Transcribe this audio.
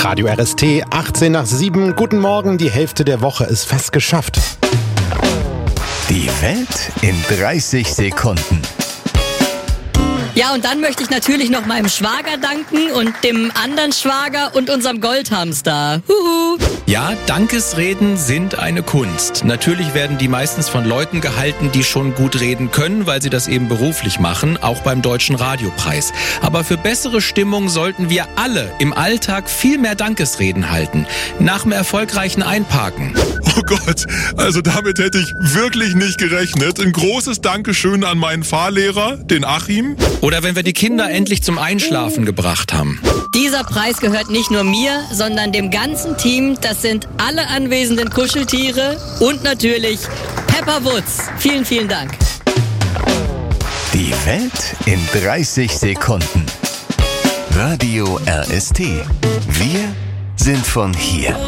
Radio RST, 18 nach 7. Guten Morgen, die Hälfte der Woche ist fast geschafft. Die Welt in 30 Sekunden. Ja, und dann möchte ich natürlich noch meinem Schwager danken und dem anderen Schwager und unserem Goldhamster. Huhu. Ja, Dankesreden sind eine Kunst. Natürlich werden die meistens von Leuten gehalten, die schon gut reden können, weil sie das eben beruflich machen, auch beim Deutschen Radiopreis. Aber für bessere Stimmung sollten wir alle im Alltag viel mehr Dankesreden halten. Nach dem erfolgreichen Einparken. Oh Gott, also damit hätte ich wirklich nicht gerechnet. Ein großes Dankeschön an meinen Fahrlehrer, den Achim. Oder wenn wir die Kinder endlich zum Einschlafen gebracht haben. Dieser Preis gehört nicht nur mir, sondern dem ganzen Team. Das sind alle anwesenden Kuscheltiere und natürlich Pepper Woods. Vielen, vielen Dank. Die Welt in 30 Sekunden. Radio RST. Wir sind von hier.